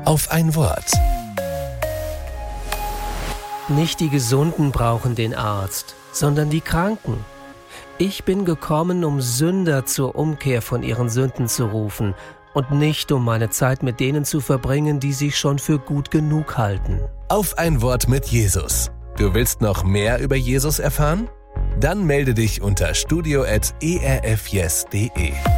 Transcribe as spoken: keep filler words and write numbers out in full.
auf ein Wort. Nicht die Gesunden brauchen den Arzt, sondern die Kranken. Ich bin gekommen, um Sünder zur Umkehr von ihren Sünden zu rufen und nicht, um meine Zeit mit denen zu verbringen, die sich schon für gut genug halten. Auf ein Wort mit Jesus. Du willst noch mehr über Jesus erfahren? Dann melde dich unter studio at e r f yes punkt de.